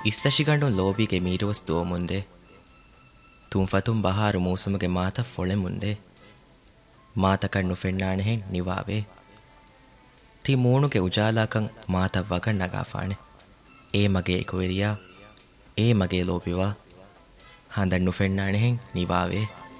ಇಸ್ತಶಿಗಂಡು ಲೋಬಿಗೆ ಮೀರುವಸ್ ದೋ ಮುಂದೆ ತುಂಫತುಂ ಬಹಾರು ಮೂಸುಮಗೆ ಮಾತ ಫೊಳೆ ಮುಂದೆ ಮಾತಕಣ್ಣು ಫೆಣ್ಣಾಣೆ ಹೆಣ್ ನಿವಾವೆ ತಿ ಮೂಣುಗೆ ಉಜಾಲಾಕಂ ಮಾತ ವಗಣ್ ನಗಾಫಾಣೆ ಏ ಮಗೆ ಎಕುವೆರಿಯಾ ಏ ಮಗೆ ಲೋಬಿವಾ ಹಂದಣ್ಣು ಫೆಣ್ಣಾಣೆ ಹೆಣ್ ನಿವಾವೆ